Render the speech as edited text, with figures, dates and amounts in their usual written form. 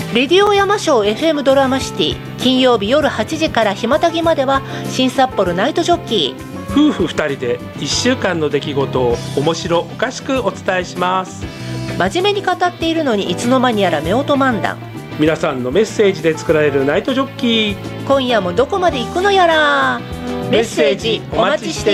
レディオ山椒 FM ドラマシティ、金曜日夜8時からひまたぎまでは新札幌ナイトジョッキー。 夫婦2人で1週間の出来事を面白おかしくお伝えします。 真面目に語っているのにいつの間にやら夫婦漫談。 皆さんのメッセージで作られるナイトジョッキー、 今夜もどこまで行くのやら。メッセージお待ちして